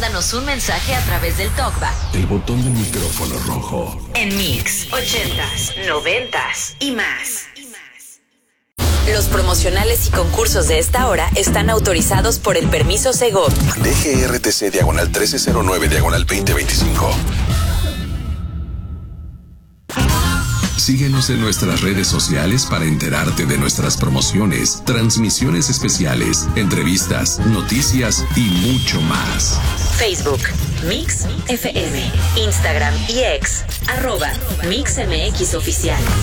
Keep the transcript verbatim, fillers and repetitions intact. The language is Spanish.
mándanos un mensaje a través del TalkBack. El botón del micrófono rojo. En Mix, ochentas, noventas y más. Los promocionales y concursos de esta hora están autorizados por el permiso Segov. D G R T C diagonal trece cero nueve diagonal veinte veinticinco. Síguenos en nuestras redes sociales para enterarte de nuestras promociones, transmisiones especiales, entrevistas, noticias y mucho más. Facebook, Mix F M, Instagram y X, arroba Mix M X Oficial.